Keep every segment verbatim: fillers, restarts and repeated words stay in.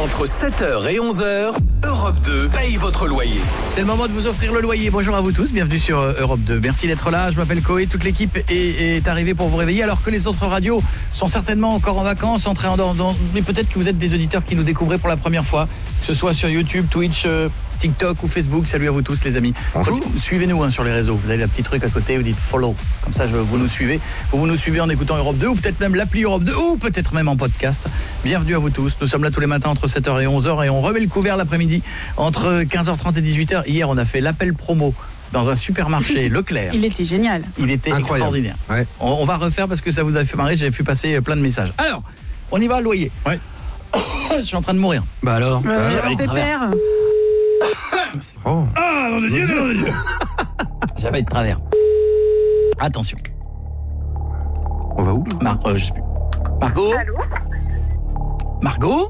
Entre sept heures et onze heures, Europe deux paye votre loyer. C'est le moment de vous offrir le loyer. Bonjour à vous tous, bienvenue sur Europe deux. Merci d'être là, je m'appelle Koé, toute l'équipe est, est arrivée pour vous réveiller alors que les autres radios sont certainement encore en vacances, entrées en dans, mais peut-être que vous êtes des auditeurs qui nous découvrent pour la première fois, que ce soit sur YouTube, Twitch, euh, TikTok ou Facebook. Salut à vous tous les amis. Bonjour. Suivez-nous hein, sur les réseaux, vous avez le petit truc à côté, vous dites follow, comme ça je, vous nous suivez. Vous, vous nous suivez en écoutant Europe deux ou peut-être même l'appli Europe deux ou peut-être même en podcast. Bienvenue à vous tous, nous sommes là tous les matins entre sept heures et onze heures et on remet le couvert l'après-midi entre quinze heures trente et dix-huit heures. Hier on a fait l'appel promo dans un supermarché Leclerc. Il était génial. Il était incroyable. Extraordinaire. Ouais. On, on va refaire parce que ça vous a fait marrer, j'avais fait passer plein de messages. Alors, on y va, loyer. Ouais. Je suis en train de mourir. Bah alors euh, J'avais pépère. Oh. Ah, non de Dieu, non de Dieu. J'avais de travers. Attention. On va où Mar euh, je sais plus. Margot. Allô? Margot.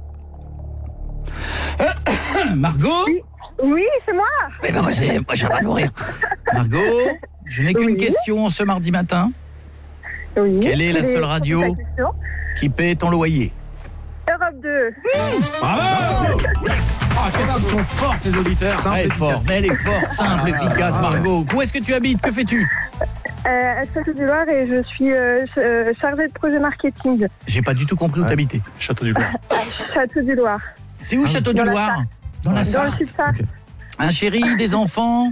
Margot. Oui, oui c'est moi. Eh ben moi, c'est, moi j'ai pas de mourir. Margot, je n'ai qu'une oui. question ce mardi matin. Oui. Quelle est la seule radio qui paie ton loyer? Europe deux. Mmh. Bravo. Ah, qu'est-ce qu'ils sont forts ces auditeurs. Simple, elle est forte, elle est forte, simple, efficace. Margot, où est-ce que tu habites? Que fais-tu? Euh, à Château-du-Loir et je suis euh, chargée de projet marketing. J'ai pas du tout compris où ouais. t'habitais. Château-du-Loir. Château-du-Loir. C'est où ah, Château-du-Loir? Dans la Sarthe. Dans la Sarthe. Okay. Un chéri, des enfants?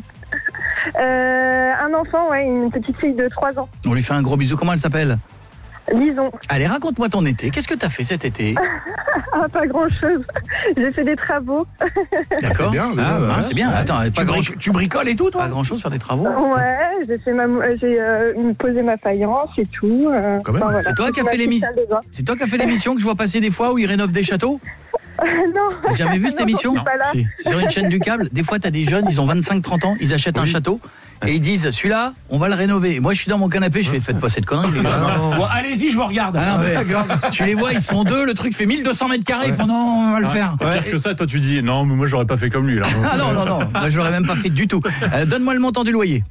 euh, Un enfant, ouais, une petite fille de trois ans. On lui fait un gros bisou. Comment elle s'appelle? Lison. Allez, raconte-moi ton été. Qu'est-ce que t'as fait cet été? Ah, pas grand-chose. J'ai fait des travaux. D'accord. C'est bien. Ah, bah, ah, c'est bien. Attends, tu, grand... bric... tu bricoles et tout, toi? Pas grand-chose, faire des travaux. Ouais, j'ai fait ma, j'ai euh, posé ma faïence et tout. Euh, Quand même. Enfin, voilà. C'est toi qui as fait l'émission. C'est toi qui as fait l'émission que je vois passer des fois où ils rénovent des châteaux? Euh, non. T'as jamais vu cette non, émission? Si. C'est sur une chaîne du câble. Des fois, t'as des jeunes, ils ont vingt-cinq trente ans, ils achètent oui. un château et ils disent celui-là, on va le rénover. Moi, je suis dans mon canapé, je fais faites pas cette connerie. Bon, allez-y, je vous regarde. Ah, non, mais, tu les vois, ils sont deux, le truc fait mille deux cents mètres carrés. Ils font non, on va le faire. Ouais. Pire que ça, toi, tu dis non, mais moi, j'aurais pas fait comme lui là. Ah non, non, non, moi, je l'aurais même pas fait du tout. Euh, donne-moi le montant du loyer.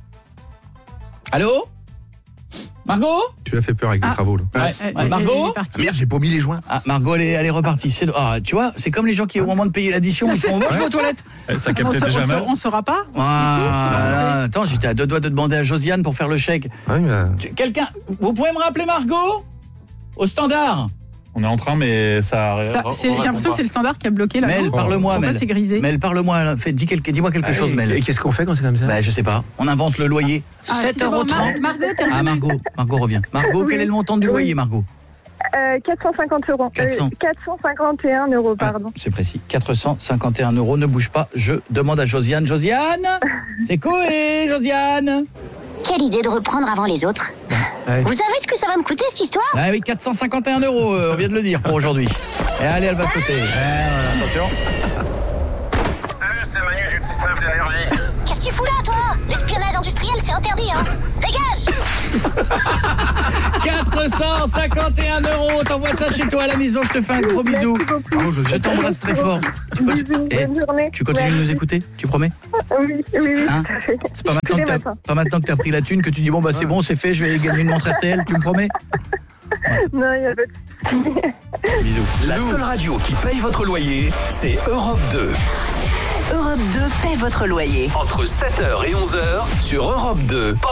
Allô? Margot? Tu l'as fait peur avec ah. les travaux là. Ouais. Ouais. Margot? Ah, merde, j'ai pas mis les joints. Ah, Margot, elle est, elle est repartie. C'est... Ah, tu vois, c'est comme les gens qui au moment de payer l'addition, ils font moi je vais aux toilettes. Ça captait déjà mal. On saura pas. Ah, attends, j'étais à deux doigts de demander à Josiane pour faire le chèque. Ouais, mais... Quelqu'un, vous pouvez me rappeler Margot? Au standard. On est en train, mais ça. ça c'est, j'ai l'impression que c'est le standard qui a bloqué là. Mel, parle-moi, Mel. C'est grisé. Mel, parle-moi. Fais, dis quelque, dis-moi quelque ah, chose, Mel. Et qu'est-ce qu'on fait quand c'est comme ça? Bah, je sais pas. On invente le loyer. Ah, sept euros trente. Bon, Margot, t'es Ah, Margot, Margot revient. Margot, oui. Quel est le montant du oui. loyer, Margot? euh, quatre cent cinquante euros. quatre cents. Euh, quatre cent cinquante et un euros, pardon. Ah, c'est précis. quatre cent cinquante et un euros. Ne bouge pas. Je demande à Josiane. Josiane, c'est Koé, Josiane. Quelle idée de reprendre avant les autres. Ouais. Vous savez ce que ça va me coûter cette histoire? Ah oui, quatre cent cinquante et un euros, euh, on vient de le dire pour aujourd'hui. Et allez, elle va sauter. Eh, attention. Salut, c'est Manu du six neuf d'énergie. Qu'est-ce que tu fous là, toi? L'espionnage industriel, c'est interdit, hein. Dégage. quatre cent cinquante et un euros, t'envoies ça chez toi à la maison, je te fais un gros bisou. Oh, je t'embrasse très fort. Tu, bisous, continu- bonne eh, journée. Tu continues ouais. de nous écouter, tu promets? Oui, oui, oui. Hein? C'est pas maintenant, que t'as, pas maintenant que t'as pris la thune que tu dis bon bah c'est bon, c'est fait, je vais gagner une montre R T L, tu me promets? Non, il y a pas de... Bisous. La seule radio qui paye votre loyer, c'est Europe deux. Europe deux paie votre loyer. Entre sept heures et onze heures sur Europe deux.